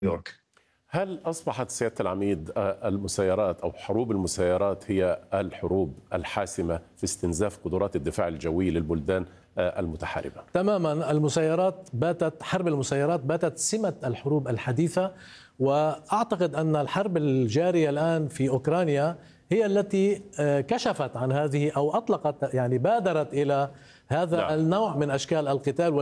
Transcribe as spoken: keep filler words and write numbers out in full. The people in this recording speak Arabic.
نيويورك. هل أصبحت سيادة العميد المسيرات أو حروب المسيرات هي الحروب الحاسمة في استنزاف قدرات الدفاع الجوي للبلدان المتحاربة؟ تماما. المسيرات باتت حرب المسيرات باتت سمة الحروب الحديثة، وأعتقد أن الحرب الجارية الآن في أوكرانيا هي التي كشفت عن هذه أو أطلقت يعني بادرت إلى هذا نعم. النوع من أشكال القتال.